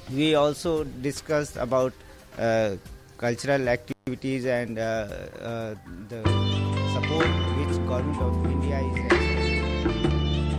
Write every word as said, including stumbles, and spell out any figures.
We also discussed about uh, cultural activities and uh, uh, the support which government of India is extending.